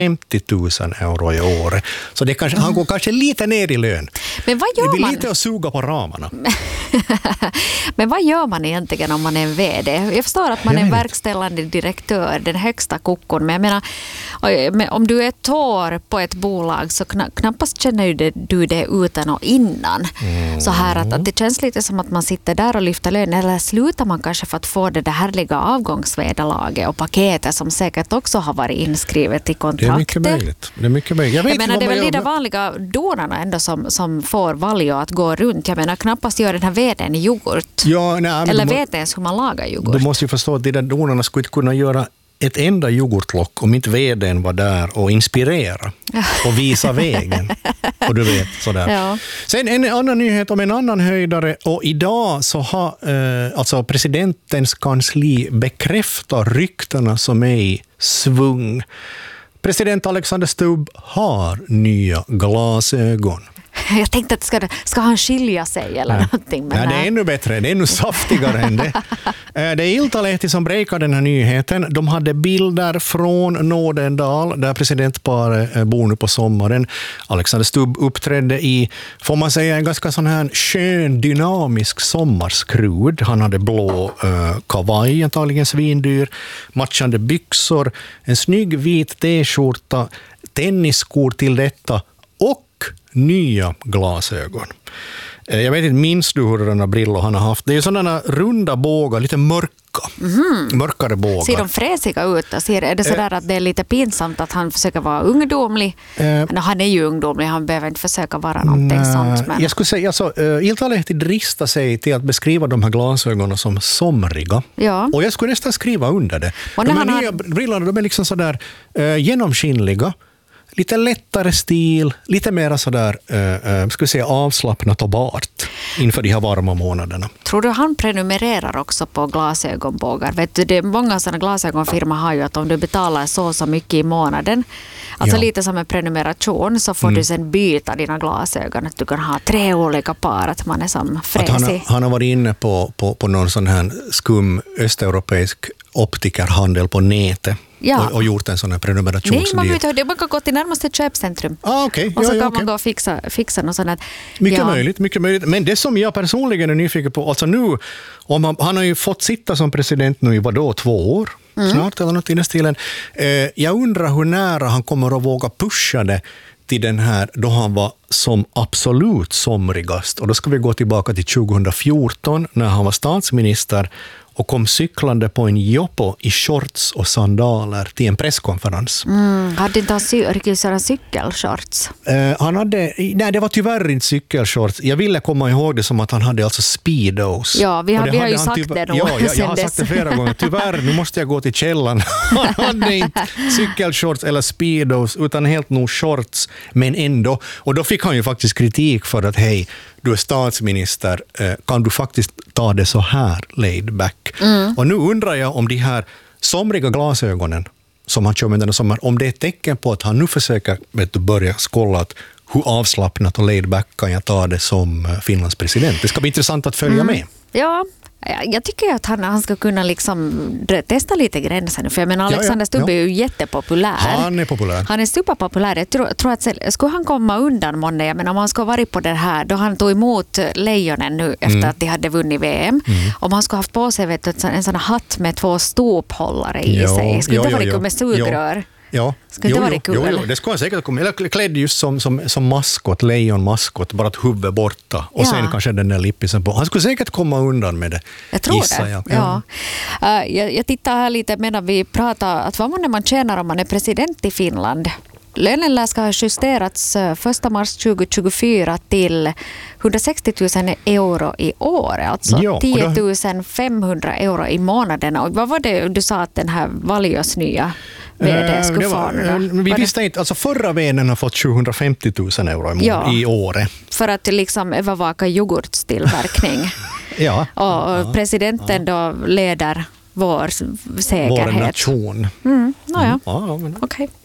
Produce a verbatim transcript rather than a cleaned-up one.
femtio tusen euro i år. Så det kanske, mm. han går kanske lite ner i lön. Men vad gör det blir man? lite att suga på ramarna. Men vad gör man egentligen om man är en vd? Jag förstår att man är en verkställande direktör, den högsta kokon. Men jag menar, om du är ett år på ett bolag så knappast känner du det utan och innan. Mm. Så här att, att det känns lite som att man sitter där och lyfter lön. Eller slutar man kanske för att få det där härliga avgångsvederlaget och paketet som säkert också har varit inskrivet i kontraktet. Det är mycket möjligt. Det är mycket möjligt. Jag, vet jag menar, det är väl gör... de vanliga donarna ändå som, som får valja att gå runt. Jag menar, knappast gör den här vdn i yoghurt. Ja, nej, eller må... vet ens hur man lagar yoghurt. Du måste ju förstå att de där donarna skulle inte kunna göra ett enda yoghurtlock om inte vdn var där och inspirera och visa vägen. Och du vet, sådär. Ja. Sen en annan nyhet om en annan höjdare, och idag så har eh, alltså presidentens kansli bekräftat ryktena som är i svung. President Alexander Stubb har nya glasögon. Jag tänkte att ska, ska han skilja sig eller nej. någonting. Men nej, det är ännu bättre. Det är ännu saftigare än det. Det är Iltalehti som breakade den här nyheten. De hade bilder från Nådendal där presidentparet bor nu på sommaren. Alexander Stubb uppträdde i, får man säga, en ganska sån här skön, dynamisk sommarskrud. Han hade blå uh, kavaj, antagligen svindyr, matchande byxor, en snygg vit t-skjorta, tennisskor till detta och nya glasögon. Jag vet inte, minns du hur den här brillor han har haft? Det är sådana runda bågar, lite mörka. Mm. Mörkare bågar. Ser de fräsiga ut? Ser, är det sådär äh, att det är lite pinsamt att han försöker vara ungdomlig? Äh, no, han är ju ungdomlig, han behöver inte försöka vara någonting nä, sånt. Men... Jag skulle säga, alltså, uh, Iltalehti dristar sig till att beskriva de här glasögonen som somriga. Ja. Och jag skulle nästan skriva under det. Och de här nya har... brillorna, de är liksom sådär uh, genomskinliga. Lite lättare stil, lite mer sådär, uh, uh, ska vi säga, avslappnat och bart inför de här varma månaderna. Tror du han prenumererar också på glasögonbågar? Vet du, det är många sådana glasögonfirmor har ju att om du betalar så så mycket i månaden, alltså ja. lite som en prenumeration, så får mm. du sen byta dina glasögon. Att du kan ha tre olika par, att man är som fräsig. Han har, han har varit inne på, på, på någon sån här skum östeuropeisk optikerhandel på nätet. Ja. Och, och gjort en sån här prenumeration. Nej, man, vet, det, man kan gå till närmaste köpcentrum. Ah, okay. Och så ja, ja, kan okay. man gå och fixa, fixa något sånt. Mycket ja. möjligt, mycket möjligt. Men det som jag personligen är nyfiken på, alltså nu, om han, han har ju fått sitta som president nu i vadå, två år mm. snart eller något i den stilen. Eh, jag undrar hur nära han kommer att våga pusha det till den här, då han var som absolut somrigast. Och då ska vi gå tillbaka till tjugohundrafjorton när han var statsminister och kom cyklande på en joppo i shorts och sandaler till en presskonferens. Mm, hade inte han sy- cykelshorts? Uh, han hade, nej, det var tyvärr inte cykelshorts. Jag ville komma ihåg det som att han hade alltså speedos. Ja, vi har, vi har ju sagt tyvärr, det nog. Ja, jag, jag har sagt det flera gånger. Tyvärr, nu måste jag gå till källan. Han hade inte cykelshorts eller speedos utan helt nog shorts, men ändå. Och då fick han ju faktiskt kritik för att hej, du är statsminister, kan du faktiskt ta det så här laid back? Mm. Och nu undrar jag om de här somriga glasögonen som han kör med den sommar, om det är ett tecken på att han nu försöker vet du, börja skolla att hur avslappnat och laid back kan jag ta det som Finlands president. Det ska bli intressant att följa mm. med. Ja, jag tycker att han, han ska kunna liksom testa lite gränser nu. För jag menar, Alexander Stubb ja, ja, ja. är ju jättepopulär. Han är populär. Han är superpopulär. Jag tror, tror att skulle han komma undan måndag, jag menar, om han ska vara på det här, då han tog emot lejonen nu efter mm. att de hade vunnit V M. Mm. Om han skulle haft på sig vet du, en sån här hatt med två stophållare i jo, sig. Skulle jo, inte vara med sugrör. Jo. Ja, ska inte jo, vara kul, jo, jo, det skulle han säkert komma. Eller klädd just som, som, som maskot, lejonmaskot, bara ett huvud borta. Och ja. sen kanske den där lippisen på. Han skulle säkert komma undan med det. Jag tror gissar, det. Ja. Ja. Uh, jag, jag tittar här lite medan vi pratar att vad man, man tjänar om man är president i Finland. Lönen ska ha justerats första mars tjugohundratjugofyra till hundrasextio tusen euro i år. Alltså jo, tio tusen femhundra euro i månaden. Och vad var det du sa att den här Valjos nya vd skulle få? Vi visste inte, alltså förra vdn har fått sjuhundrafemtio tusen euro i, ja, i året. För att liksom övervaka yoghurtstillverkning. ja. Och presidenten ja. då leder vår säkerhet. Vår nation. Mm, no, ja. Mm, ja, men... Okej. Okay.